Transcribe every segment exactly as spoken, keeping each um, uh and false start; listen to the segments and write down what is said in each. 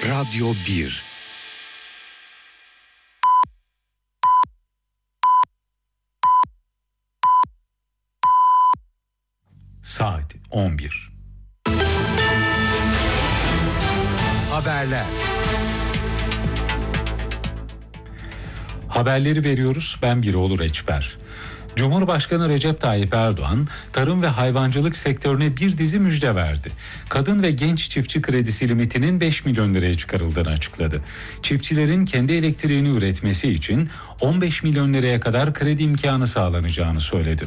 Radyo bir. Saat on bir. Haberler. Haberleri veriyoruz. Ben Biroğlu Reçber. Cumhurbaşkanı Recep Tayyip Erdoğan, tarım ve hayvancılık sektörüne bir dizi müjde verdi. Kadın ve genç çiftçi kredisi limitinin beş milyon liraya çıkarıldığını açıkladı. Çiftçilerin kendi elektriğini üretmesi için on beş milyon liraya kadar kredi imkanı sağlanacağını söyledi.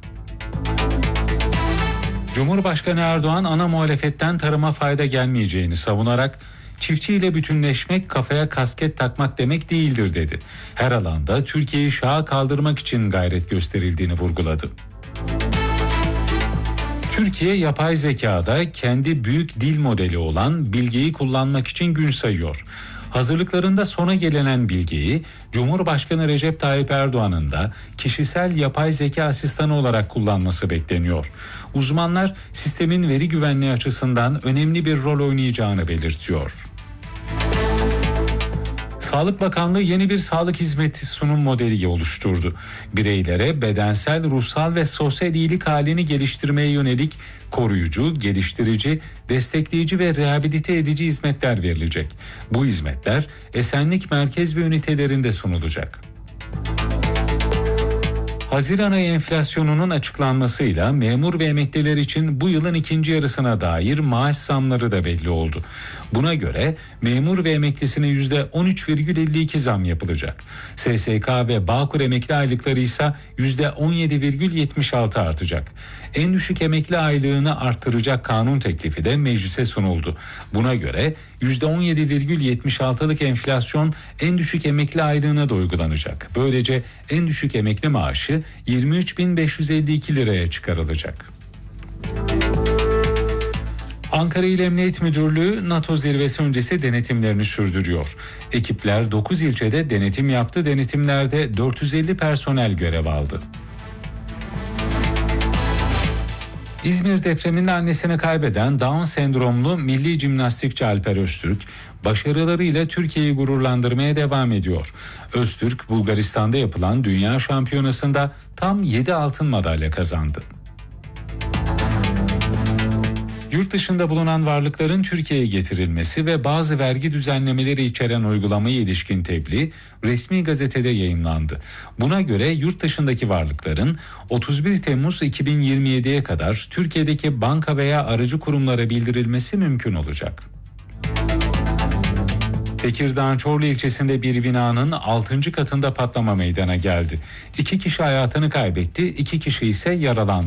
Cumhurbaşkanı Erdoğan, ana muhalefetten tarıma fayda gelmeyeceğini savunarak, çiftçiyle bütünleşmek kafaya kasket takmak demek değildir dedi. Her alanda Türkiye'yi şaha kaldırmak için gayret gösterildiğini vurguladı. Türkiye yapay zekada kendi büyük dil modeli olan Bilge'yi kullanmak için gün sayıyor. Hazırlıklarında sona gelinen Bilge'yi Cumhurbaşkanı Recep Tayyip Erdoğan'ın da kişisel yapay zeka asistanı olarak kullanması bekleniyor. Uzmanlar sistemin veri güvenliği açısından önemli bir rol oynayacağını belirtiyor. Sağlık Bakanlığı yeni bir sağlık hizmeti sunum modeli oluşturdu. Bireylere bedensel, ruhsal ve sosyal iyilik halini geliştirmeye yönelik koruyucu, geliştirici, destekleyici ve rehabilite edici hizmetler verilecek. Bu hizmetler Esenlik merkez ve ünitelerinde sunulacak. Haziran ayı enflasyonunun açıklanmasıyla memur ve emekliler için bu yılın ikinci yarısına dair maaş zamları da belli oldu. Buna göre memur ve emeklisine yüzde on üç virgül elli iki zam yapılacak. S S K ve Bağkur emekli aylıkları ise yüzde on yedi virgül yetmiş altı artacak. En düşük emekli aylığını artıracak kanun teklifi de meclise sunuldu. Buna göre yüzde on yedi virgül yetmiş altılık enflasyon en düşük emekli aylığına da uygulanacak. Böylece en düşük emekli maaşı yirmi üç bin beş yüz elli iki liraya çıkarılacak. Ankara İl Emniyet Müdürlüğü NATO zirvesi öncesi denetimlerini sürdürüyor. Ekipler dokuz ilçede denetim yaptı. Denetimlerde dört yüz elli personel görev aldı. İzmir depreminde annesini kaybeden Down sendromlu milli jimnastikçi Alper Öztürk, başarılarıyla Türkiye'yi gururlandırmaya devam ediyor. Öztürk, Bulgaristan'da yapılan Dünya Şampiyonası'nda tam yedi altın madalya kazandı. Yurt dışında bulunan varlıkların Türkiye'ye getirilmesi ve bazı vergi düzenlemeleri içeren uygulamaya ilişkin tebliğ resmi gazetede yayımlandı. Buna göre yurt dışındaki varlıkların otuz bir Temmuz iki bin yirmi yediye kadar Türkiye'deki banka veya aracı kurumlara bildirilmesi mümkün olacak. Tekirdağ Çorlu ilçesinde bir binanın altıncı katında patlama meydana geldi. İki kişi hayatını kaybetti, iki kişi ise yaralandı.